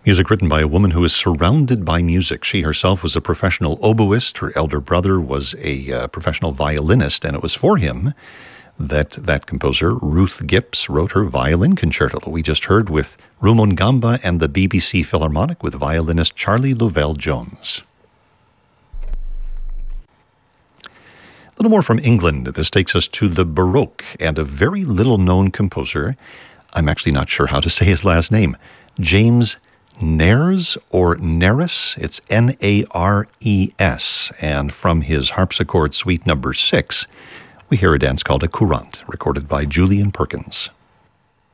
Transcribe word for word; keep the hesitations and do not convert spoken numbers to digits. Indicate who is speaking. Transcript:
Speaker 1: Music written by a woman who is surrounded by music. She herself was a professional oboist. Her elder brother was a uh, professional violinist, and it was for him that that composer, Ruth Gips, wrote her violin concerto that we just heard with Rumongamba and the B B C Philharmonic with violinist Charlie Lovell-Jones. A little more from England. This takes us to the Baroque and a very little-known composer. I'm actually not sure how to say his last name. James Nares or Nares. It's N A R E S. And from his harpsichord suite number six, we hear a dance called a courante, recorded by Julian Perkins.